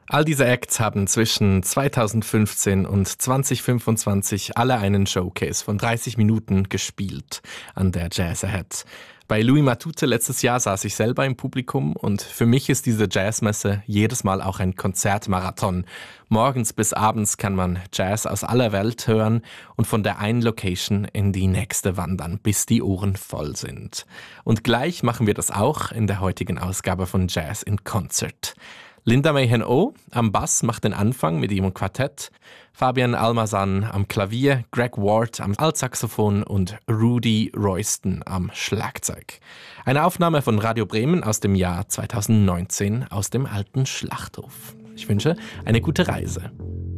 All diese Acts haben zwischen 2015 und 2025 alle einen Showcase von 30 Minuten gespielt an der Jazz Ahead. Bei Louis Matute letztes Jahr saß ich selber im Publikum und für mich ist diese Jazzmesse jedes Mal auch ein Konzertmarathon. Morgens bis abends kann man Jazz aus aller Welt hören und von der einen Location in die nächste wandern, bis die Ohren voll sind. Und gleich machen wir das auch in der heutigen Ausgabe von Jazz in Concert. Linda Mayhen-O am Bass macht den Anfang mit ihrem Quartett, Fabian Almasan am Klavier, Greg Ward am Altsaxophon und Rudy Royston am Schlagzeug. Eine Aufnahme von Radio Bremen aus dem Jahr 2019 aus dem alten Schlachthof. Ich wünsche eine gute Reise.